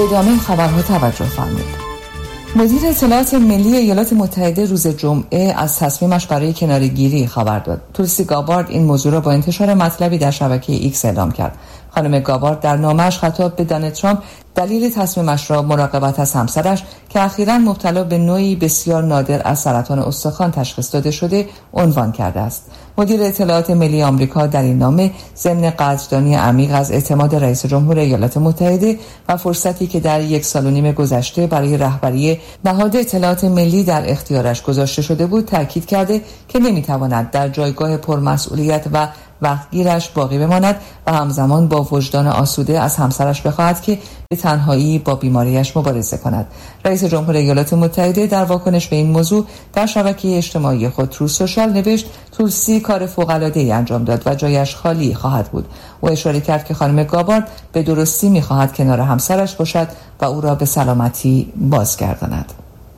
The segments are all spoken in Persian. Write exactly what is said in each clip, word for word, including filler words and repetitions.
ادامه خبرها توجه فرمایید. مدیر اطلاعات ملی ایالات متحده روز جمعه از تصمیمش برای کناره‌گیری خبر داد. تولسی گابارد این موضوع را با انتشار مطلبی در شبکه ایکس اعلام کرد. خانم گابارد در نامه‌اش خطاب به دونالد ترامپ دلیل تصمیمش را مراقبت از همسرش که اخیراً مبتلا به نوعی بسیار نادر از سرطان استخوان تشخیص داده شده عنوان کرده است. مدیر اطلاعات ملی آمریکا در این نامه ضمن قدردانی عمیق از اعتماد رئیس جمهور ایالات متحده و فرصتی که در یک سال و نیم گذشته برای رهبری نهاد اطلاعات ملی در اختیارش گذاشته شده بود تاکید کرده که نمیتواند در جایگاه پرمسئولیت و وقتگیرش باقی بماند و همزمان با وجدان آسوده از همسرش بخواهد که به تنهایی با بیماریش مبارزه کند. رئیس جمهور ایالات متحده در واکنش به این موضوع در شبکه اجتماعی خود ترو سوشال نوشت تولسی کار فوق‌العاده‌ای انجام داد و جایش خالی خواهد بود. او اشاره کرد که خانم گابارد به درستی می‌خواهد کنار همسرش باشد و او را به سلامتی بازگرداند.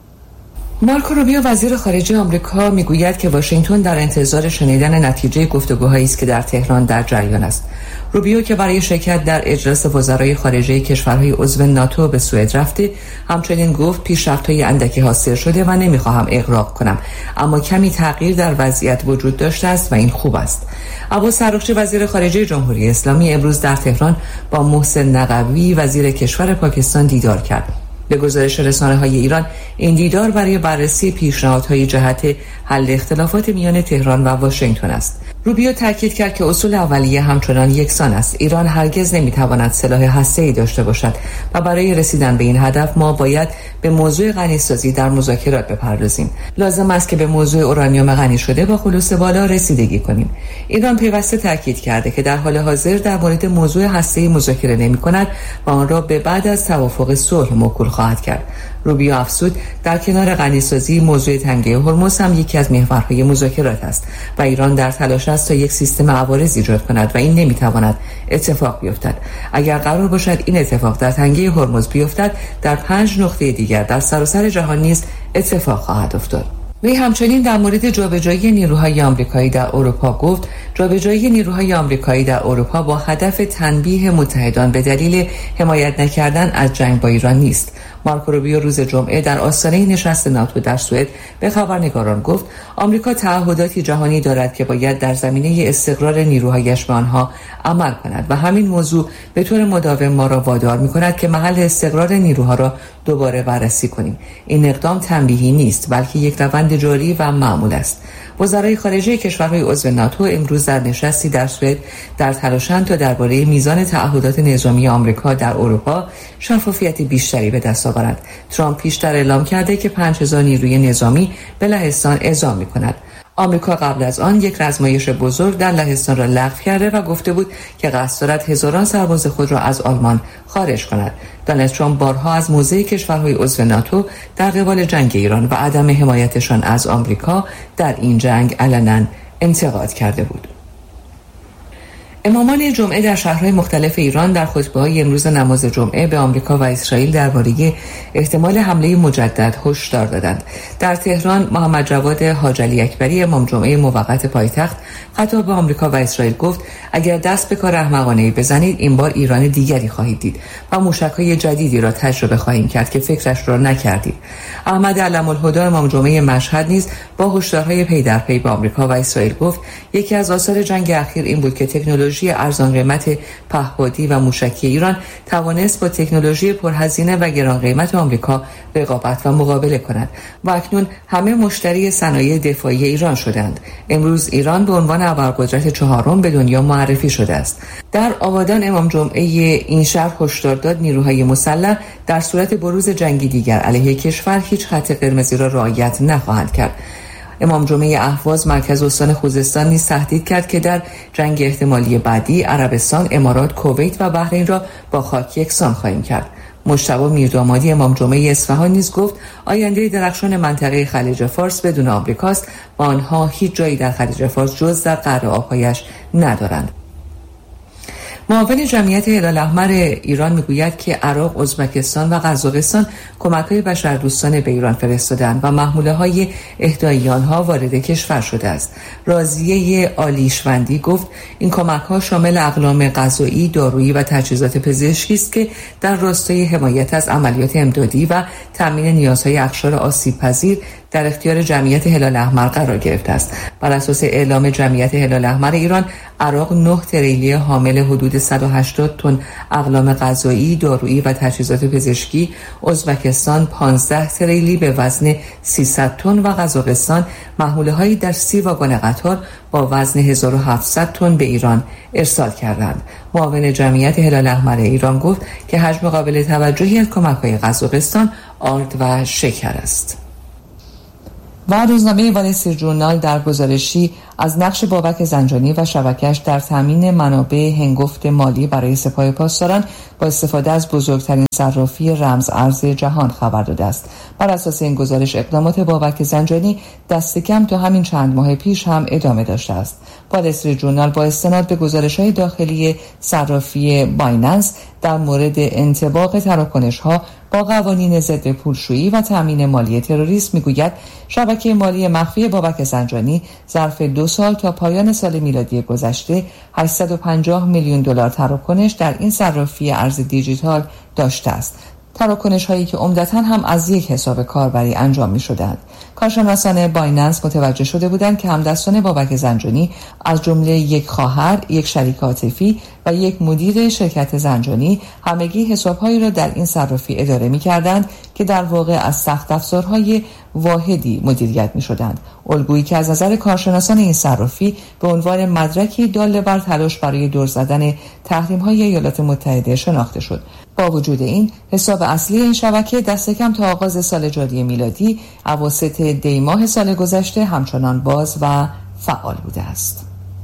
مارکو روبیو وزیر خارجه آمریکا میگوید که واشنگتن در انتظار شنیدن نتیجه گفتگوهایی است که در تهران در جریان است. روبیو که برای شرکت در اجلاس وزرای خارجه کشورهای عضو ناتو به سوئد رفته، همچنین گفت پیشرفت‌های اندکی حاصل شده و نمیخواهم اغراق کنم، اما کمی تغییر در وضعیت وجود داشته است و این خوب است. عباس عراقچی وزیر خارجه جمهوری اسلامی امروز در تهران با محسن نقوی وزیر کشور پاکستان دیدار کرد. به گزارش رسانه‌های ایران این دیدار برای بررسی پیشنهادهای جهت حل اختلافات میان تهران و واشنگتن است. روبیو تاکید کرد که اصول اولیه همچنان یکسان است. ایران هرگز نمیتواند سلاح هسته‌ای داشته باشد و برای رسیدن به این هدف ما باید به موضوع غنی‌سازی در مذاکرات بپردازیم. لازم است که به موضوع اورانیوم غنی شده با خلوص بالا رسیدگی کنیم. ایران پیوسته تاکید کرده که در حال حاضر در مورد موضوع هسته‌ای مذاکره نمی‌کند و آن را به بعد از توافق صلح موکول خواهد کرد. روبیو افزود در کنار غنی‌سازی موضوع تنگه هرمز هم یکی از محورهای مذاکرات است و ایران در تلاش است تا یک سیستم عوارض ایجاد کند و این نمیتواند اتفاق بیفتد. اگر قرار باشد این اتفاق در تنگه هرمز بیفتد، در پنج نقطه دیگر در سراسر جهان نیز اتفاق خواهد افتاد. وی همچنین در مورد جابجایی نیروهای آمریکایی در اروپا گفت جابجایی نیروهای آمریکایی در اروپا با هدف تنبیه متحدان به دلیل حمایت نکردن از جنگ با ایران نیست. مارکو روبیو روز جمعه در آستانه نشست ناتو در سوئد به خبرنگاران گفت آمریکا تعهداتی جهانی دارد که باید در زمینه استقرار نیروهایش به آنها عمل کند و همین موضوع به طور مداوم ما را وادار می‌کند که محل استقرار نیروها را دوباره بررسی کنیم. این اقدام تنبیهی نیست بلکه یک روند جاری و معمول است. وزرای خارجه کشورهای عضو ناتو امروز در نشستی در سوئد در تلاشند تا درباره میزان تعهدات نظامی آمریکا در اروپا شفافیت بیشتری به دست آورند. ترامپ پیشتر اعلام کرده که پنج هزار نیروی نظامی به لهستان اعزام می‌کند. آمریکا قبل از آن یک رزمایش بزرگ در لهستان را لغو کرده و گفته بود که قصد دارد هزاران سرباز خود را از آلمان خارج کند. دونالد ترامپ بارها از موضع کشورهای عضو ناتو در قبال جنگ ایران و عدم حمایتشان از آمریکا در این جنگ علنا انتقاد کرده بود. امامان جمعه در شهرهای مختلف ایران در خطبه‌های امروز نماز جمعه به آمریکا و اسرائیل درباره احتمال حمله مجدد هشدار دادند. در تهران محمد جواد حاج علی اکبری امام جمعه موقت پایتخت خطاب به آمریکا و اسرائیل گفت اگر دست به کار احمقانه‌ای بزنید این بار ایران دیگری خواهید دید و موشک‌های جدیدی را تجربه خواهیم کرد که فکرش را نکردید. احمد علم الهدی امام جمعه مشهد نیز با هشدارهای پی در پی به آمریکا و اسرائیل گفت یکی از آثار جنگ اخیر این بود که تکنولوژی ارزان قیمت پهپادی و موشکی ایران توانست با تکنولوژی پرهزینه و گران قیمت آمریکا رقابت و مقابله کند و اکنون همه مشتری صنایع دفاعی ایران شدند. امروز ایران به عنوان ابرقدرت چهارم به دنیا معرفی شده است. در آبادان امام جمعه این شهر هشدار داد نیروهای مسلح در صورت بروز جنگی دیگر علیه کشور هیچ خط قرمزی را رعایت نخواهند کرد. امام جمعه اهواز مرکز استان خوزستان نیز تهدید کرد که در جنگ احتمالی بعدی عربستان، امارات، کویت و بحرین را با خاک یکسان خواهیم کرد. مجتبی میردامادی امام جمعه اصفهان نیز گفت آینده درخشان منطقه خلیج فارس بدون آمریکاست و آنها هیچ جایی در خلیج فارس جز در قعر آب‌هایش ندارند. معاون جمعیت هلال احمر ایران میگوید که عراق، ازبکستان و قزاقستان کمک‌های بشردوستانه به ایران فرستادند و محموله‌های اهدایی آنها وارد کشور شده است. راضیه آلیشوندی گفت این کمک‌ها شامل اقلام غذایی، دارویی و تجهیزات پزشکی است که در راستای حمایت از عملیات امدادی و تامین نیازهای اقشار آسیب‌پذیر در اختیار جمعیت هلال احمر قرار گرفته است. بر اساس اعلام جمعیت هلال احمر ایران، عراق نه تریلی حامل حدود صد و هشتاد تن اقلام غذایی، دارویی و تجهیزات پزشکی، ازبکستان پانزده تریلی به وزن سیصد تن و قزاقستان محموله‌هایی در سی واگن قطار با وزن هزار و هفتصد تن به ایران ارسال کردند. معاون جمعیت هلال احمر ایران گفت که حجم قابل توجهی از کمک‌های قزاقستان آرد و شکر است. و روزنامه وال استریت ژورنال در گزارشی از نقش بابک زنجانی و شبکه‌اش در تامین منابع هنگفت مالی برای سپاه پاسداران با استفاده از بزرگترین صرافی رمز ارز جهان خبر داده است. بر اساس این گزارش اقدامات بابک زنجانی دست کم تا همین چند ماه پیش هم ادامه داشته است. وال استریت ژورنال با استناد به گزارش‌های داخلی صرافی بایننس در مورد انطباق تراکنش‌ها با قوانین ضد پولشویی و تامین مالی تروریسم میگوید شبکه مالی مخفی بابک زنجانی ظرف دو سال تا پایان سال میلادی گذشته هشتصد و پنجاه میلیون دلار تراکنش در این صرافی ارز دیجیتال داشته است. تراکنش هایی که عمدتاً هم از یک حساب کاربری انجام می شدند. کارشناسان بایننس متوجه شده بودند که همدستان بابک زنجانی از جمله یک خواهر، یک شریک عاطفی و یک مدیر شرکت زنجانی همگی حساب‌هایی را در این صرافی اداره می‌کردند که در واقع از سخت افزارهای واحدی مدیریت می‌شدند. الگویی که از نظر کارشناسان این صرافی به عنوان مدرکی دال بر تلاش برای دور زدن تحریم‌های ایالات متحده شناخته شد. با وجود این، حساب اصلی این شبکه دست کم تا آغاز سال جاری میلادی اواسط دی ماه سال گذشته همچنان باز و فعال بوده است.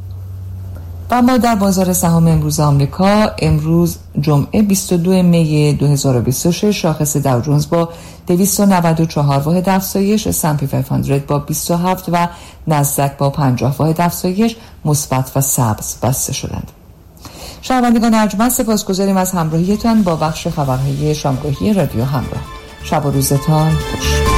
و ما در بازار سهام امروز آمریکا، امروز جمعه بیست و دوم می دو هزار و بیست و شش، شاخص داو جونز با دویست و نود و چهار واحد افزایش، اس اند پی پانصد با بیست و هفت و نزدک با پنجاه واحد افزایش مثبت و سبز بسته شدند. شنوندگان ارجمند، سپاسگزاریم از همراهیتان با بخش خبرهای شامگاهی رادیو همراه. شب و روزتان خوش.